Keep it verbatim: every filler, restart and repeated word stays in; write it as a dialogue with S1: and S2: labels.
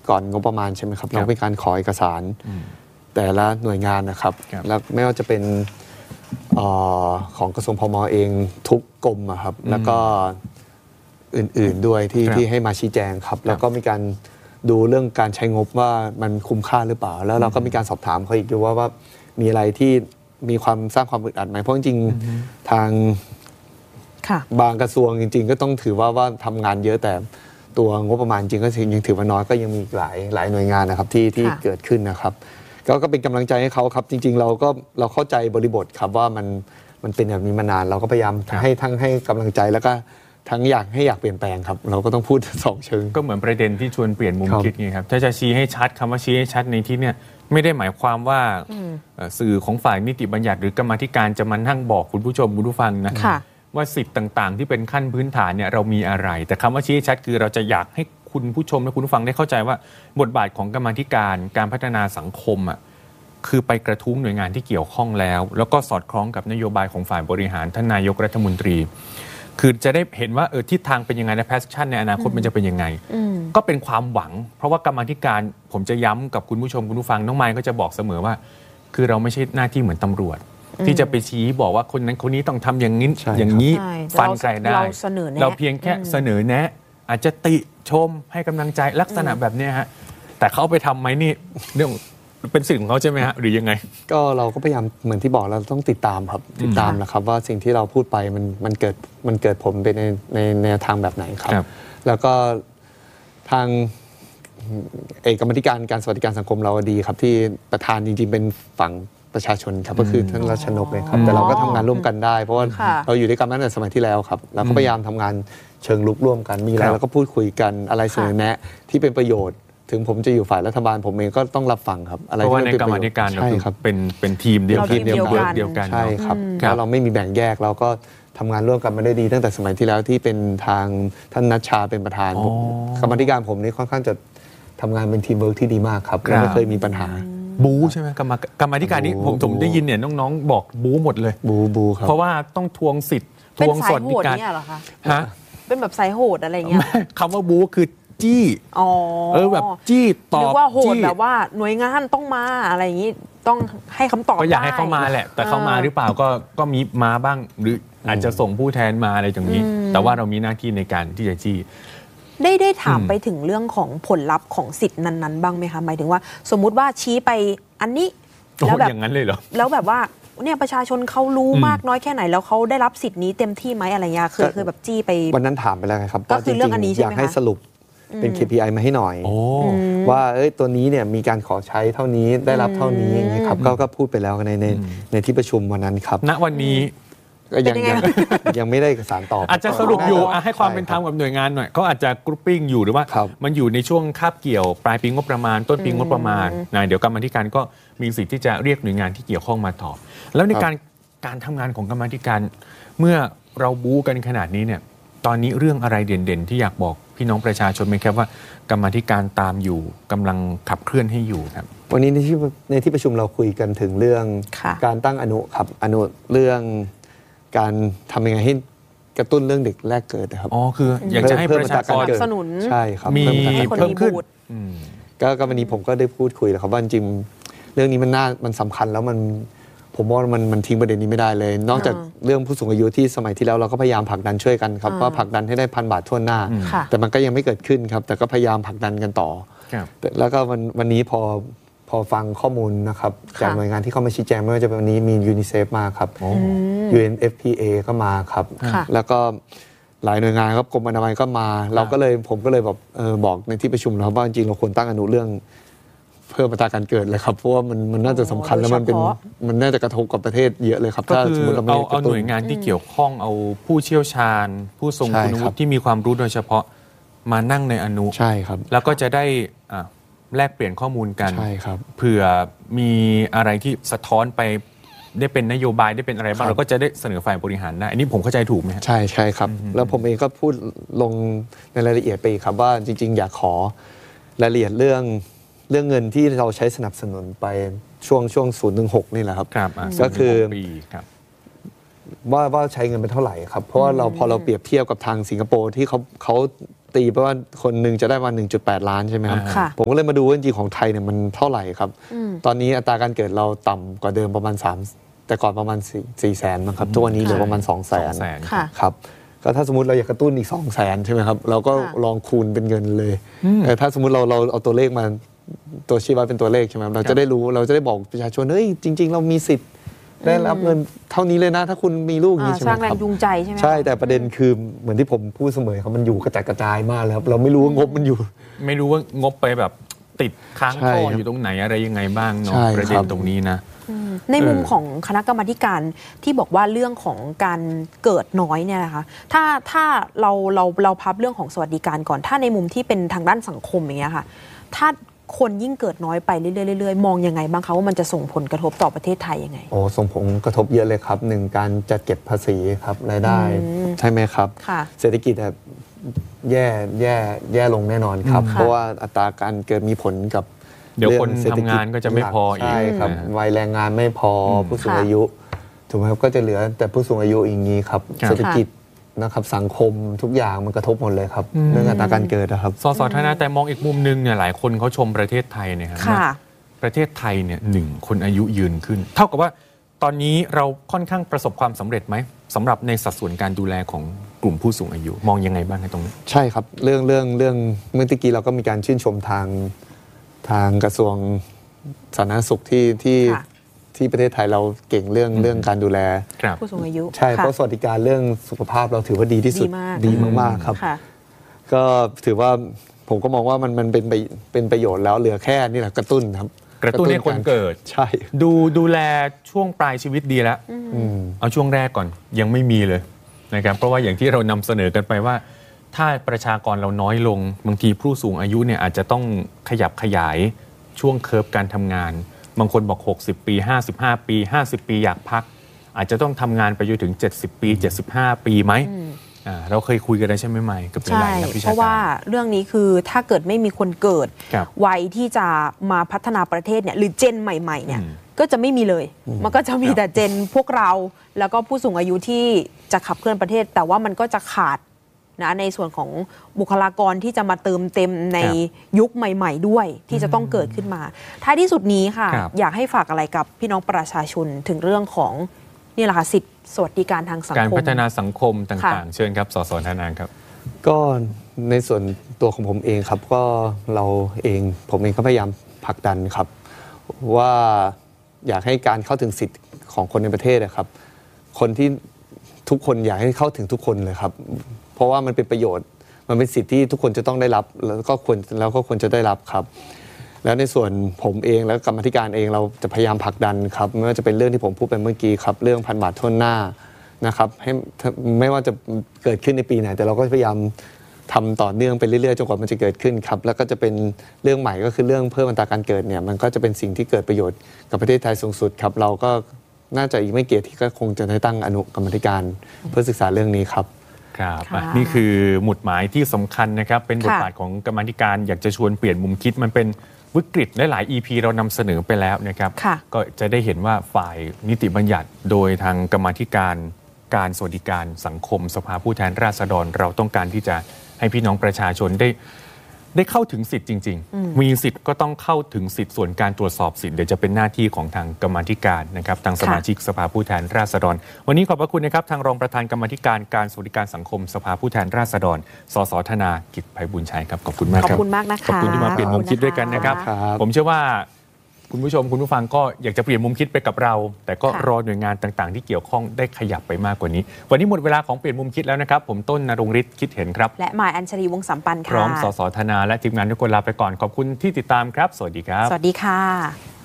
S1: ก่อนงบประมาณใช่ไหมครับเราเป็นการขอเอกสารแต่ละหน่วยงานนะครับแล้วไม่ว่าจะเป็นของกระทรวงพม.เองทุกกรมครับแล้วก็อื่นๆด้วยที่ที่ให้มาชี้แจงครับแล้วก็มีการดูเรื่องการใช้งบว่ามันคุ้มค่าหรือเปล่าแล้วเราก็มีการสอบถามเขาอีกด้วยว่าว่ามีอะไรที่มีความสร้างความอึดอัดไหมเพราะจริงๆทางบางกระทรวงจริงๆก็ต้องถือว่าว่าทำงานเยอะแต่ตัวงบประมาณจริงก็ยังถือว่าน้อยก็ยังมีหลายหลายหน่วยงานนะครับที่ที่เกิดขึ้นนะครับก็ก็เป็นกำลังใจให้เขาครับจริงๆเราก็เราเข้าใจบริบทครับว่ามันมันเป็นแบบนี้มานานเราก็พยายามให้ทั้งให้กำลังใจแล้วก็ทั้งอยากให้อยากเปลี่ยนแปลงครับเราก็ต้องพูดสองเชิง
S2: ก็เหมือนประเด็นที่ชวนเปลี่ยนมุมคิดไงครับถ้าจะชี้ให้ชัดคำว่าชี้ให้ชัดในที่เนี่ยไม่ได้หมายความว่าสื่อของฝ่ายนิติบัญญัติหรือกรรมาธิการจะมานั่งบอกคุณผู้ชมคุณผู้ฟังนะว่าสิทธิ์ต่างๆที่เป็นขั้นพื้นฐานเนี่ยเรามีอะไรแต่คำว่าชี้ให้ชัดคือเราจะอยากให้คุณผู้ชมและคุณผู้ฟังได้เข้าใจว่าบทบาทของกรรมาธิการการพัฒนาสังคมอ่ะคือไปกระทุ้งหน่วยงานที่เกี่ยวข้องแล้วแล้วก็สอดคล้องกับนโยบายของฝ่ายบริหารท่านนายกรัฐมนตรีคือจะได้เห็นว่าเออทิศทางเป็นยังไงและแพชชั่นในอนาคตมันจะเป็นยังไงก็เป็นความหวังเพราะว่ากรรมาธิการผมจะย้ำกับคุณผู้ชมคุณผู้ฟังน้องไมค์ก็จะบอกเสมอว่าคือเราไม่ใช่หน้าที่เหมือนตำรวจที่จะไปชี้บอกว่าคนนั้นคนนี้ต้องทำอย่างนี้อย่างนี้ฟันใครได้เราเพียงแค่เสนอแนะอาจจะติชมให้กำลังใจลักษณะแบบนี้ฮะแต่เขาไปทำไหมนี่เรื่องเป็นสิ่งของเขาใช่ไหมฮะหรือยังไง
S1: ก็เราก็พยายามเหมือนที่บอกเราต้องติดตามครับติดตามนะครับว่าสิ่งที่เราพูดไปมันมันเกิดมันเกิดผลไปในในแนวทางแบบไหนครับแล้วก็ทางเอกกรรมธิการการสวัสดิการสังคมเราดีครับที่ประธานจริงๆเป็นฝั่งประชาชนครับก็คือท่านรัชนกเลยครับแต่เราก็ทำงานร่วมกันได้เพราะว่าเราอยู่ด้วยกันตั้งแต่สมัยที่แล้วครับเราก็พยายามทำงานเชิงลุกร่วมกันมีอะไรเราก็พูดคุยกันอะไรเสนอแนะที่เป็นประโยชน์ถึงผมจะอยู่ฝ่ายรัฐบาลผมเองก็ต้องรับฟังครับ
S2: อะไรที่เป็นประโยชน์เพราะว่าในกรรมาธิการเราเป็นเป็นทีมเดียวกันเดียวกัน
S1: ใช่ครับแล้วเราไม่มีแบ่งแยกเราก็ทำงานร่วมกันมาได้ดีตั้งแต่สมัยที่แล้วที่เป็นทางท่านนัชชาเป็นประธานกรรมาธิการผมนี่ค่อนข้างจะทำงานเป็นทีมเวิร์กที่ดีมากครับไม่เคยมีปัญหา
S2: บู๊ใช่ไหมกรรมกรรมาธิการนี้ผมผมได้ยินเนี่ยน้องๆบอกบู๊หมดเลย
S1: บู๊บู๊ครับ
S2: เพราะว่าต้องทวงสิทธิ์ทวงสวัสดิการ
S3: เนี่ยเหรอคะ
S2: ฮะ
S3: เป็นแบบสายโหดอะไรเงี้ย
S2: คำว่าบู๊คือจี้เออแบบจี้ตอบ
S3: หรือว่าโหดแบบว่าหน่วยงานต้องมาอะไรอย่างนี้ต้องให้คำตอบ
S2: ก็อยากให้เขามาแหละแต่เขามาหรือเปล่าก็ก็มีมาบ้างหรืออาจจะส่งผู้แทนมาอะไรอย่างนี้แต่ว่าเรามีหน้าที่ในการที่จะจี้
S3: ได้ได้ถามไปถึงเรื่องของผลลัพธ์ของสิทธิ์นั้นๆบ้างไหมคะหมายถึงว่าสมมุติว่าชี้ไปอันนี้
S2: แล้วแบบอย่างนั้นเลยเหรอ
S3: แล้วแบบว่าเนี่ยประชาชนเขารู้มากน้อยแค่ไหนแล้วเขาได้รับสิทธิ์นี้เต็มที่ไหมอะไรเงี้ยเคยเคยแบบจี้ไป
S1: วันนั้นถามไปแล้วครับ
S3: ก็คือเรื่องอันนี้ใช่ไหมคะ
S1: อยากให้สรุปเป็น เค พี ไอ มาให้หน่อยว่าเอ้ยตัวนี้เนี่ยมีการขอใช้เท่านี้ได้รับเท่านี้อย่างนี้ครับก็ก็พูดไปแล้วในในในที่ประชุมวันนั้นครับ
S2: ณวันนี้
S1: ยังยังไม่ได้เอกสารตอบ
S2: อาจจะสรุปอยู่ให้ความเป็นธรรมกับหน่วยงานหน่อยเขาอาจจะกรุ๊ปปิ้งอยู่หรือว่ามันอยู่ในช่วงคาบเกี่ยวปลายปีงบประมาณต้นปีงบประมาณนะเดี๋ยวกรรมธิการก็มีสิทธิ์ที่จะเรียกหน่วยงานที่เกี่ยวข้องมาตอบแล้วในการการทำงานของกรรมธิการเมื่อเราบู๊กันขนาดนี้เนี่ยตอนนี้เรื่องอะไรเด่นๆที่อยากบอกพี่น้องประชาชนไหมครับว่ากรรมธิการตามอยู่กำลังขับเคลื่อนให้อยู่ครับ
S1: วันนี้ในที่ในที่ประชุมเราคุยกันถึงเรื่องการตั้งอนุครับอนุเรื่องการทำยังไงให้กระตุ้นเรื่องเด็กแรกเกิดครับ
S2: อ๋อคืออยากจะให้ประชากร
S3: สนุน
S1: ใช่ครับ
S2: มีเพิ่มขึ้น
S1: ก็วันนี้ผมก็ได้พูดคุยแล้วครับว่าจริงเรื่องนี้มันน่ามันสำคัญแล้วมันผมว่ามันมันทิ้งประเด็นนี้ไม่ได้เลยนอกจากเรื่องผู้สูงอายุที่สมัยที่แล้วเราก็พยายามผลักดันช่วยกันครับว่าผลักดันให้ได้พันบาททั่วหน้าแต่มันก็ยังไม่เกิดขึ้นครับแต่ก็พยายามผลักดันกันต่อแล้วก็วันวันนี้พอพอฟังข้อมูลนะครับจากหน่วยงานที่เข้ามาชี้แจงไม่ว่าจะเป็นวันนี้มียูนิเซฟมาครับ ยู เอ็น เอฟ พี เอ ก็มาครับแล้วก็หลายหน่วยงานครับกรมอนามัยก็มาเราก็เลยผมก็เลยแบบเออบอกในที่ประชุมนะครับว่าจริงเราควรตั้งอนุเรื่องเพิ่มอัตราการเกิดเลยครับเพราะว่ามันมันน่าจะสำคัญแล้วมันเป็นมันน่าจะกระทบกับประเทศเยอะเลยครับ
S2: ถ้าสมมติเราเอาเอาหน่วยงานที่เกี่ยวข้องเอาผู้เชี่ยวชาญผู้ทรงคุณวุฒิที่มีความรู้โดยเฉพาะมานั่งในอนุ
S1: ใช่ครับ
S2: แล้วก็จะได้แลกเปลี่ยนข้อมูลกัน
S1: ใช่ครับ
S2: เผื่อมีอะไรที่สะท้อนไปได้เป็นนโยบายได้เป็นอะไรบ้างเราก็จะได้เสนอฝ่ายบริหารได้อันนี้ผมเข้าใจถูกไหม
S1: ใช่ใช่ครับแล้วผมเองก็พูดลงในรายละเอียดไปครับว่าจริงๆอยากขอรายละเอียดเรื่องเรื่องเงินที่เราใช้สนับสนุนไปช่วงช่วงศูนย์ถึงหกนี่แหละครับก็คือว่าว่าใช้เงินเป็นเท่าไหร่ครับเพราะว่าเราพอเราเปรียบเทียบกับทางสิงคโปร์ที่เขาเขาตีไปว่าคนหนึ่งจะได้มา หนึ่งจุดแปด ล้านใช่ไหมครับ
S3: ค่ะ
S1: ผมก็เลยมาดูว่าจริงๆของไทยเนี่ยมันเท่าไหร่ครับตอนนี้อัตราการเกิดเราต่ำกว่าเดิมประมาณสามแต่ก่อนประมาณสี่แสนนะครับทุกวันนี้เหลือประมาณสองแสน
S2: สองแสน
S3: ค่ะ
S1: ครับก็ถ้าสมมติเราอยากกระตุ้นอีก สองแสนใช่ไหมครับเราก็
S3: ค่ะ
S1: ลองคูณเป็นเงินเลยเออถ้าสมมติเราเราเอาตัวเลขมาตัวชี้วัดเป็นตัวเลขใช่ไหมเราจะได้รู้เราจะได้บอกประชาชนเฮ้ยจริง ๆ เรามีสิทธิ์ได้รับเงินเท่านี้เลยนะถ้าคุณมีลูกอย่างนี้
S3: อ่า
S1: ใช่ไห
S3: ส
S1: ม
S3: ร้างแร
S1: ครั
S3: ง
S1: บ
S3: จูงใจใช่ไหม
S1: ใช่แต่ประเด็นคือเหมือนที่ผมพูดเสมอครับมันอยู่กระจัดกระจายมากเลยครับเราไม่รู้ว่างบมันอยู่
S2: ไม่รู้ว่างบไปแบบติดค้าง
S1: ใช่
S2: ท่อ
S1: ครับ
S2: อยู่ตรงไหนอะไรยังไงบ้างเนาะ
S1: ใช่
S2: ประเด็
S1: ครั
S2: น
S1: บ
S2: ตรงนี้นะ
S3: ในมุม
S2: เออ
S3: ของคณะกรรมาธิการที่บอกว่าเรื่องของการเกิดน้อยเนี่ยนะคะถ้าถ้าเราเราเราพับเรื่องของสวัสดิการก่อนถ้าในมุมที่เป็นทางด้านสังคมอย่างเงี้ยค่ะถ้าคนยิ่งเกิดน้อยไปเรื่อยๆเรื่อยๆมองยังไงบ้างคะว่ามันจะส่งผลกระทบต่อประเทศไทยยังไง
S1: โอ้ส่งผลกระทบเยอะเลยครับหนึ่งการจัดเก็บภาษีครับรายได้
S3: อืม
S1: ใช่ไหมครับ
S3: ค่ะ
S1: เศรษฐกิจแบบแย่แย่แย่ลงแน่นอนครับ
S3: อืมค่ะ
S1: เพราะว่าอัตราการเกิดมีผลกับ
S2: เดี๋ยว
S1: รื่อง
S2: คน
S1: เศรษฐ
S2: ทำงานก็จะไม่พออีก
S1: ใช่ครับ
S2: นะ
S1: วัยแรงงานไม่พออ
S2: ม
S1: ผู้สูง
S3: ค่ะ
S1: อายุถูกไหมครับก็จะเหลือแต่ผู้สูงอายุอย่างนี้ครับ
S2: ครับ
S1: เศรษฐกิจนะครับสังคมทุกอย่างมันกระทบหมดเลยครับเรื่องอัตราการเกิดนะครับ
S2: สสธนาแต่มองอีกมุมนึงเนี่ยหลายคนเขาชมประเทศไทยเนี่ยครับ
S3: ค่ะ
S2: ว่าประเทศไทยเนี่ยหนึ่งคนอายุยืนขึ้น เท่ากับว่าตอนนี้เราค่อนข้างประสบความสำเร็จไหมสำหรับในสัดส่วนการดูแลของกลุ่มผู้สูงอายุมองยังไงบ้างในตรงนี้
S1: ใช่ครับเรื่องเรื่องเรื่องเมื่อกี้เราก็มีการชื่นชมทางทางกระทรวงสาธารณสุขที่ที่
S3: ค่ะ
S1: ที่ประเทศไทยเราเก่งเรื่องเรื่องการดูแล
S2: ครับ
S3: ผู้สูงอายุ
S1: ใช่
S3: ค่ะ
S1: เพราะสวัสดิการเรื่องสุขภาพเราถือว่าดีที่สุด
S3: ดีมาก
S1: ดีมากๆครับ
S3: ค่ะ
S1: ก็ถือว่าผมก็มองว่ามันมันเป็นไปเป็นประโยชน์แล้วเหลือแค่นี่แหละกระตุ้นครับ
S2: กระตุ้นให้คนเกิด
S1: ใช่
S2: ดูดูแลช่วงปลายชีวิตดีแล้ว
S1: อืม
S2: เอาช่วงแรกก่อนยังไม่มีเลยนะครับเพราะว่าอย่างที่เรานำเสนอกันไปว่า ถ้าประชากรเราน้อยลงบางทีผู้สูงอายุเนี่ยอาจจะต้องขยับขยายช่วงเคอร์ฟการทำงาน บางคนบอกหกสิบปีห้าสิบห้าปีห้าสิบปีอยากพัก อาจจะต้องทำงานไปจนถึงเจ็ดสิบปีเจ็ดสิบห้าปีไหมอ่าเราเคยคุยกันได้ใช่ไหมไม่กับห
S3: ใช่
S2: ลายๆนักวิชา
S3: เพราะ
S2: กา
S3: ว่าร เรื่องนี้คือถ้าเกิดไม่มีคนเกิด
S2: ครับ
S3: วัยที่จะมาพัฒนาประเทศเนี่ยหรือเจนใหม่ๆเนี่ย
S2: อืม
S3: ก็จะไม่มีเลย มันก็จะมี
S2: ครับ
S3: แต่เจนพวกเราแล้วก็ผู้สูงอายุที่จะขับเคลื่อนประเทศ แต่ว่ามันก็จะขาดนะในส่วนของบุคลากรที่จะมาเติมเต็มในยุคใหม่ ๆ ด้วย ที่จะต้องเกิดขึ้นมา ท้ายที่สุดนี้ค่ะ
S2: ครับ
S3: อยากให้ฝากอะไรกับพี่น้องประชาชนถึงเรื่องของนี่แหละค่ะสิทธิสวัสดิการทางสัง
S2: การ
S3: คม
S2: พัฒนาสังคมต่าง
S3: ค่ะ
S2: ๆ เชิญครับสสธนาครับ
S1: ก็ในส่วนตัวของผมเองครับก็เราเองผมเองก็พยายามผลักดันครับ ว่าอยากให้การเข้าถึงสิทธิ์ของคนในประเทศนะครับ คนที่ทุกคนอยากให้เข้าถึงทุกคนเลยครับ เพราะว่ามันเป็นประโยชน์ มันเป็นสิทธิ์ที่ทุกคนจะต้องได้รับแล้วก็ควรแล้วก็ควรจะได้รับครับ แล้วในส่วนผมเองและกรรมาธิการเองเราจะพยายามผลักดันครับไม่ว่าจะเป็นเรื่องที่ผมพูดไปเมื่อกี้ครับเรื่องพันบาททั่วหน้านะครับให้ไม่ว่าจะเกิดขึ้นในปีไหนแต่เราก็พยายามทำต่อเนื่องไปเรื่อยๆจนกว่ามันจะเกิดขึ้นครับแล้วก็จะเป็นเรื่องใหม่ก็คือเรื่องเพิ่มอัตราการเกิดเนี่ยมันก็จะเป็นสิ่งที่เกิดประโยชน์กับประเทศไทยสูงสุดครับเราก็น่าจะอีกไม่เกี่ที่ก็คงจะได้ตั้งอนุกรรมาธิการเพื่อศึกษาเรื่องนี้ครับ
S2: ครับ
S3: ค่ะ
S2: อ่ะนี่คือหมุดหมายที่สำคัญนะครับ เป็นบท
S3: ค่ะ
S2: บาทของกรรมาธิการอยากจะชวนเปลี่ยนมุมคิดมันเป็นวิกฤตหลายๆ อี พี เรานำเสนอไปแล้วนะครับ
S3: ค่ะ
S2: ก็จะได้เห็นว่าฝ่ายนิติบัญญัติโดยทางกรรมาธิการการสวัสดิการสังคมสภาผู้แทนราษฎร เราต้องการที่จะให้พี่น้องประชาชนได้ได้เข้าถึงสิทธิ์จริง ๆ มีสิทธิ์ก็ต้องเข้าถึงสิทธิ์ส่วนการตรวจสอบสิทธิ์เดี๋ยวจะเป็นหน้าที่ของทางกรรมาธิการนะครับทางสมาชิกสภาผู้แทนราษฎร วันนี้ขอบพระคุณนะครับทางรองประธานกรรมาธิการการสวัสดิการสังคมสภาผู้แทนราษฎรสสธนากิจไพบุญชัยครับขอบคุณมาก
S3: ขอบ
S2: ครับ
S3: คุณมากนะคะ
S2: ขอบคุณที่มาเปลี่ยนมุมคิดด้วยกันนะครับ
S1: ครับ
S2: ผมเชื่อว่าคุณผู้ชมคุณผู้ฟังก็อยากจะเปลี่ยนมุมคิดไปกับเรา แต่ก็
S3: ค่ะ
S2: รอหน่วยงานต่างๆ ที่เกี่ยวข้องได้ขยับไปมากกว่านี้ วันนี้หมดเวลาของเปลี่ยนมุมคิดแล้วนะครับผมต้นณรงค์ฤทธิ์คิดเห็นครับ
S3: และหมายอัญชลีวงศ์สัมปันธ์
S2: พ
S3: ค่ะ
S2: ร้อมสสธนาและทีมงานทุกคนลาไปก่อนขอบคุณที่ติดตามครับ สวัสดีครับ
S3: สวัสดีค่ะ